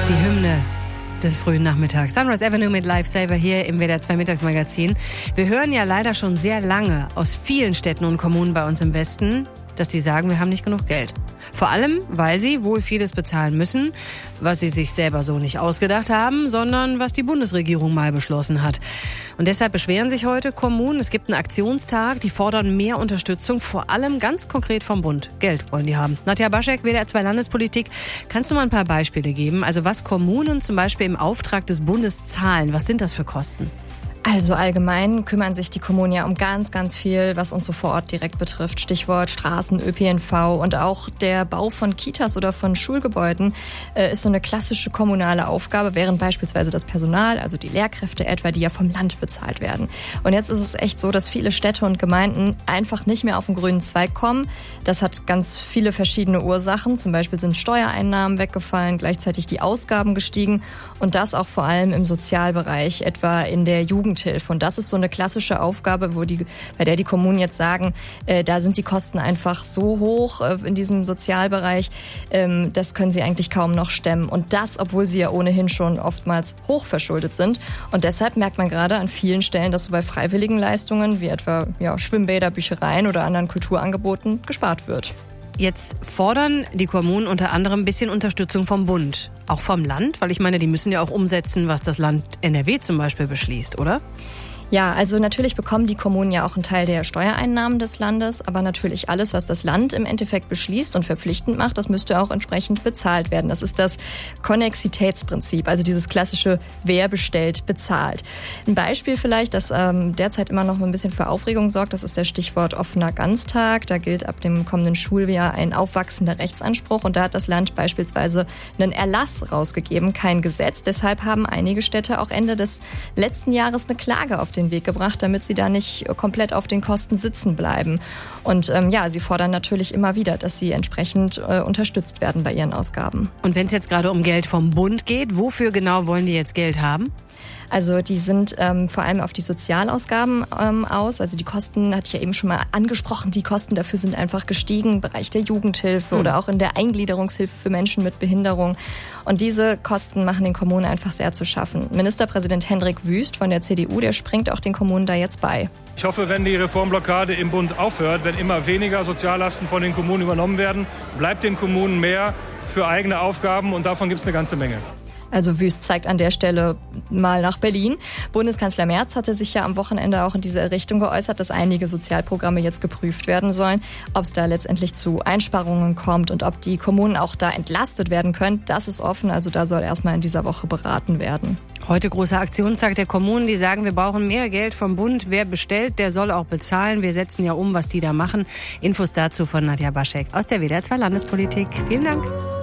Die Hymne des frühen Nachmittags. Sunrise Avenue mit Lifesaver hier im WDR 2 Mittagsmagazin. Wir hören ja leider schon sehr lange aus vielen Städten und Kommunen bei uns im Westen, dass die sagen, wir haben nicht genug Geld. Vor allem, weil sie wohl vieles bezahlen müssen, was sie sich selber so nicht ausgedacht haben, sondern was die Bundesregierung mal beschlossen hat. Und deshalb beschweren sich heute Kommunen. Es gibt einen Aktionstag, die fordern mehr Unterstützung, vor allem ganz konkret vom Bund. Geld wollen die haben. Nadja Baschek, WDR 2 Landespolitik. Kannst du mal ein paar Beispiele geben? Also was Kommunen zum Beispiel im Auftrag des Bundes zahlen, was sind das für Kosten? Also allgemein kümmern sich die Kommunen ja um ganz, ganz viel, was uns so vor Ort direkt betrifft. Stichwort Straßen, ÖPNV und auch der Bau von Kitas oder von Schulgebäuden ist so eine klassische kommunale Aufgabe, während beispielsweise das Personal, also die Lehrkräfte etwa, die ja vom Land bezahlt werden. Und jetzt ist es echt so, dass viele Städte und Gemeinden einfach nicht mehr auf den grünen Zweig kommen. Das hat ganz viele verschiedene Ursachen. Zum Beispiel sind Steuereinnahmen weggefallen, gleichzeitig die Ausgaben gestiegen und das auch vor allem im Sozialbereich, etwa in der Jugendhilfe. Und das ist so eine klassische Aufgabe, bei der die Kommunen jetzt sagen, da sind die Kosten einfach so hoch in diesem Sozialbereich, das können sie eigentlich kaum noch stemmen. Und das, obwohl sie ja ohnehin schon oftmals hochverschuldet sind. Und deshalb merkt man gerade an vielen Stellen, dass so bei freiwilligen Leistungen, wie etwa Schwimmbäder, Büchereien oder anderen Kulturangeboten, gespart wird. Jetzt fordern die Kommunen unter anderem ein bisschen Unterstützung vom Bund, auch vom Land, weil ich meine, die müssen ja auch umsetzen, was das Land NRW zum Beispiel beschließt, oder? Ja, also natürlich bekommen die Kommunen ja auch einen Teil der Steuereinnahmen des Landes, aber natürlich alles, was das Land im Endeffekt beschließt und verpflichtend macht, das müsste auch entsprechend bezahlt werden. Das ist das Konnexitätsprinzip, also dieses klassische, wer bestellt, bezahlt. Ein Beispiel vielleicht, das derzeit immer noch ein bisschen für Aufregung sorgt, das ist der Stichwort offener Ganztag. Da gilt ab dem kommenden Schuljahr ein aufwachsender Rechtsanspruch und da hat das Land beispielsweise einen Erlass rausgegeben, kein Gesetz. Deshalb haben einige Städte auch Ende des letzten Jahres eine Klage auf den Weg gebracht, damit sie da nicht komplett auf den Kosten sitzen bleiben. Und sie fordern natürlich immer wieder, dass sie entsprechend unterstützt werden bei ihren Ausgaben. Und wenn es jetzt gerade um Geld vom Bund geht, wofür genau wollen die jetzt Geld haben? Also die sind vor allem auf die Sozialausgaben aus. Also die Kosten, hatte ich ja eben schon mal angesprochen, die Kosten dafür sind einfach gestiegen im Bereich der Jugendhilfe oder auch in der Eingliederungshilfe für Menschen mit Behinderung. Und diese Kosten machen den Kommunen einfach sehr zu schaffen. Ministerpräsident Hendrik Wüst von der CDU, der springt auch den Kommunen da jetzt bei. Ich hoffe, wenn die Reformblockade im Bund aufhört, wenn immer weniger Soziallasten von den Kommunen übernommen werden, bleibt den Kommunen mehr für eigene Aufgaben und davon gibt es eine ganze Menge. Also Wüst zeigt an der Stelle mal nach Berlin. Bundeskanzler Merz hatte sich ja am Wochenende auch in diese Richtung geäußert, dass einige Sozialprogramme jetzt geprüft werden sollen. Ob es da letztendlich zu Einsparungen kommt und ob die Kommunen auch da entlastet werden können, das ist offen. Also da soll erstmal in dieser Woche beraten werden. Heute großer Aktionstag der Kommunen, die sagen, wir brauchen mehr Geld vom Bund. Wer bestellt, der soll auch bezahlen. Wir setzen ja um, was die da machen. Infos dazu von Nadja Baschek aus der WDR 2 Landespolitik. Vielen Dank.